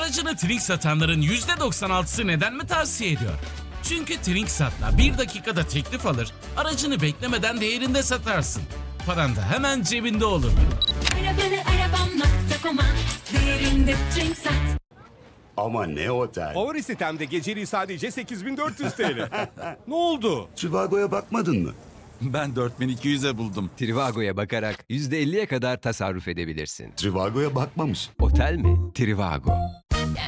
Aracını Twink satanların %96'sı neden mi tavsiye ediyor? Çünkü Twinkstat'la 1 dakikada teklif alır, aracını beklemeden değerinde satarsın. Paran da hemen cebinde olur. Arabalı arabam.com'a değerinde Trinksat. Ama ne otel? Favori sitemde geceliği sadece 8400 TL. Ne oldu? Trivago'ya bakmadın mı? Ben 4200'e buldum. Trivago'ya bakarak %50'ye kadar tasarruf edebilirsin. Trivago'ya bakmamış. Otel mi? Trivago.